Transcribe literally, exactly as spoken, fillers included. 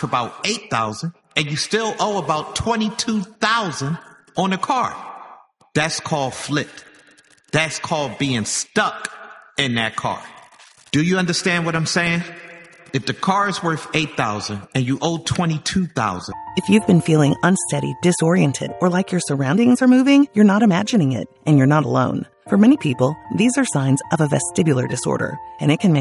for about eight thousand dollars and you still owe about twenty-two thousand dollars on the car. That's called flipped. That's called being stuck in that car. Do you understand what I'm saying? If the car is worth eight thousand dollars and you owe twenty-two thousand dollars. If you've been feeling unsteady, disoriented, or like your surroundings are moving, you're not imagining it, and you're not alone. For many people, these are signs of a vestibular disorder, and it can make